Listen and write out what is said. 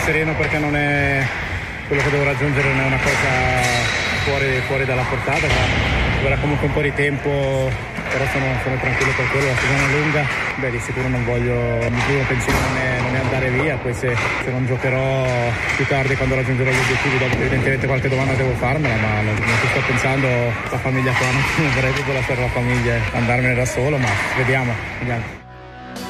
sereno perché non è quello che devo raggiungere, non è una cosa fuori dalla portata, ci vorrà comunque un po' di tempo, però sono tranquillo per quello. La stagione è lunga, di sicuro non voglio, il mio primo pensiero non è andare via, poi se non giocherò più tardi quando raggiungerò gli obiettivi, dopo evidentemente qualche domanda devo farmela, ma non ci sto pensando. La famiglia qua, non vorrei proprio lasciare la famiglia e andarmene da solo, ma vediamo.